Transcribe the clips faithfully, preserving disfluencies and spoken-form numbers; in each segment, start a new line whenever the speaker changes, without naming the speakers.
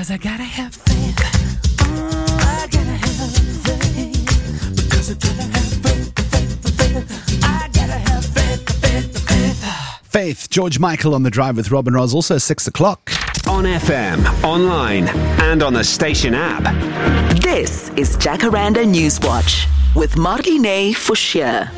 'cause I gotta have faith. Oh, I gotta have faith. Because I gotta have faith, faith, faith. I gotta have faith, faith, faith.
Faith, George Michael on the drive with Robin Ross, also six o'clock.
On F M, online, and on the station app.
This is Jacaranda Newswatch with Marlene Forshire.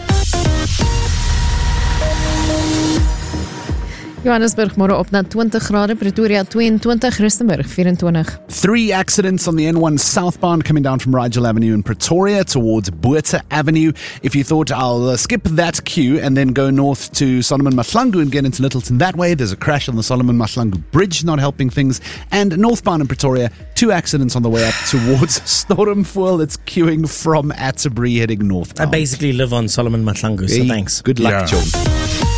Johannesburg môre op na twintig grade, Pretoria twenty-two, Rustenburg twenty-four.
Three accidents on the N one southbound coming down from Rigel Avenue in Pretoria towards Botha Avenue. If you thought I'll uh, skip that queue and then go north to Solomon Mahlangu and get into Littleton that way, there's a crash on the Solomon Mahlangu Bridge, not helping things. And northbound in Pretoria, two accidents on the way up towards Stormfoil. It's queuing from Atterbury heading northbound.
I basically live on Solomon Mahlangu, so
Hey,
thanks.
Good luck,
Yeah.
John.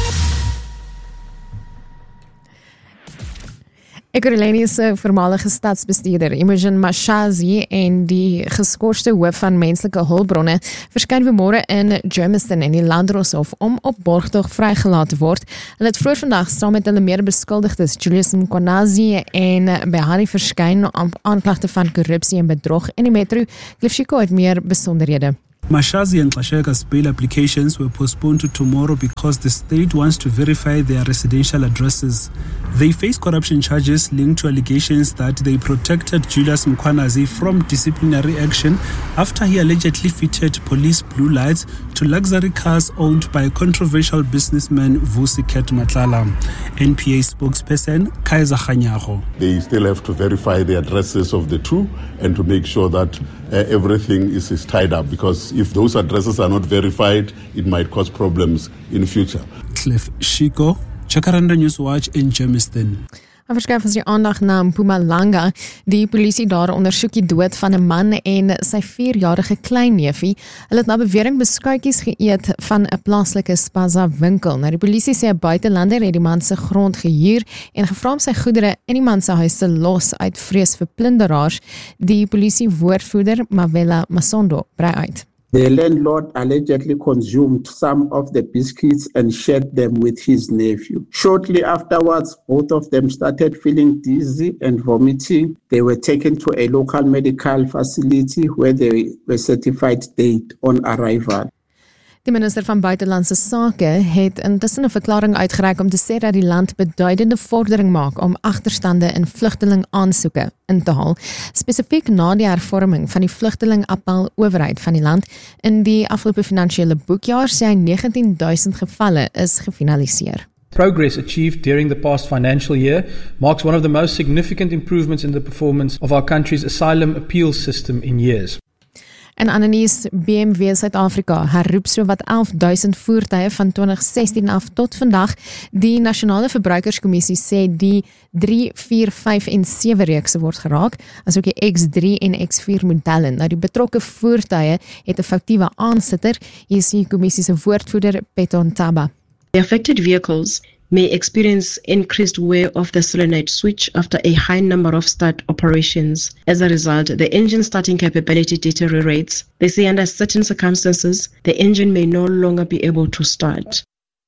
Ekurhuleni se voormalige stadsbestuurder Imogen Mashazi en die geskorste hoof van menslike hulpbronne verskyn vanmôre in Germiston in die Landdroshof om op borgtog vrygelaat te word. Hulle het vroeër vandag saam met hulle mede-beskuldigdes Julius Mkhwanazi en Behani verskyn op aanklagte van korrupsie en bedrog in die metro. Cliff Chico het meer besonderhede.
Mashazi and Xasheka's bail applications were postponed to tomorrow because the state wants to verify their residential addresses. They face corruption charges linked to allegations that they protected Julius Mkhwanazi from disciplinary action after he allegedly fitted police blue lights to luxury cars owned by controversial businessman Vusiket Matlala. N P A spokesperson Kaiser Khanyago.
They still have to verify the addresses of the two and to make sure that uh, everything is, is tied up, because if those addresses are not verified, it might cause problems in the future.
Cliff Chico, Jacaranda Newswatch in Germiston.
Hy verskuif ons die aandag na Mpumalanga. Die polisie daar ondersoek die dood van 'n man en sy vierjarige kleinneefie. Hulle het na bewering beskuitjies geëet van 'n plaaslike Spaza winkel. Nou die polisie sê 'n buitelander het die man se grond gehuur en gevra om sy goedere in die man se huis te los uit vrees vir plunderaars. Die polisie woordvoerder Mavela Masondo brei uit.
The landlord allegedly consumed some of the biscuits and shared them with his nephew. Shortly afterwards, both of them started feeling dizzy and vomiting. They were taken to a local medical facility where they were certified dead on arrival.
Die minister van Buitelandse Sake het intussen 'n verklaring uitgereik om te sê dat die land beduidende vordering maak om agterstande in vlugtelingaansoeke in te haal, spesifiek na die hervorming van die vlugtelingappel owerheid van die land. In die afgelope finansiële boekjaar sê hy negentien duisend gevalle is gefinaliseer.
Progress achieved during the past financial year marks one of the most significant improvements in the performance of our country's asylum appeal system in years.
En Ananies, B M W Suid-Afrika herroep so wat elf duisend voertuie van twintig sestien af tot vandag. Die Nasionale Verbruikerskommissie sê die drie, vier, vyf en sewe reekse word geraak, asook die X drie en X vier modelle. Nou die betrokke voertuie het 'n foutiewe aansitter. Hier is die kommissie se woordvoerder Peton Taba.
The affected vehicles may experience increased wear of the solenoid switch after a high number of start operations. As a result, the engine starting capability deteriorates. They say under certain circumstances, the engine may no longer be able to start.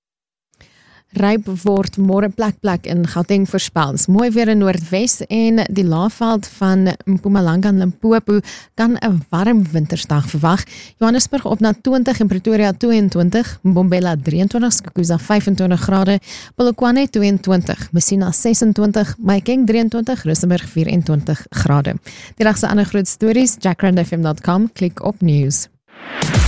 Ryp word môre plek plek in Gauteng voorspel. Mooi weer in Noordwes en die laafveld van Mpumalanga en Limpopo kan 'n warm wintersdag verwag. Johannesburg op na twintig en Pretoria tweeëntwintig, Mbombela drieëntwintig, Skukuza vyfentwintig grade, Polokwane tweeëntwintig, Messina sesentwintig, Mahikeng drieëntwintig, Rustenburg vyfentwintig grade. Die regse ander groot stories, jacaranda f m dot com, klik op news.